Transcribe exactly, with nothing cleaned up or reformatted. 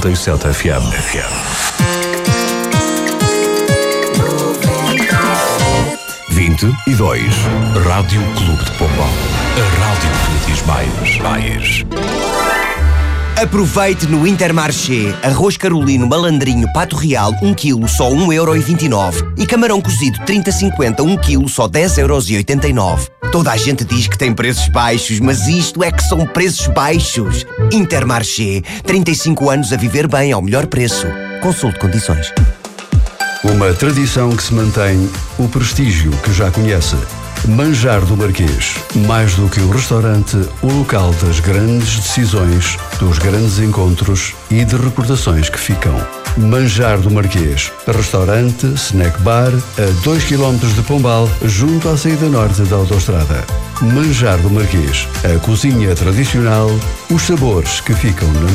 noventa e sete F M. vinte e dois. Rádio Clube de Pombal. A rádio que lhe diz mais. mais. Aproveite no Intermarché arroz carolino malandrinho pato real um quilo só um euro e vinte e nove e camarão cozido trinta cinquenta um quilo só dez euros e oitenta e nove. Toda a gente diz que tem preços baixos, mas isto é que são preços baixos. Intermarché, trinta e cinco anos a viver bem ao melhor preço. Consulte condições. Uma tradição que se mantém, o prestígio que já conhece. Manjar do Marquês. Mais do que um restaurante, o local das grandes decisões, dos grandes encontros e de recordações que ficam. Manjar do Marquês. Restaurante, snack bar, a dois quilómetros de Pombal, junto à saída norte da autoestrada. Manjar do Marquês. A cozinha tradicional, os sabores que ficam na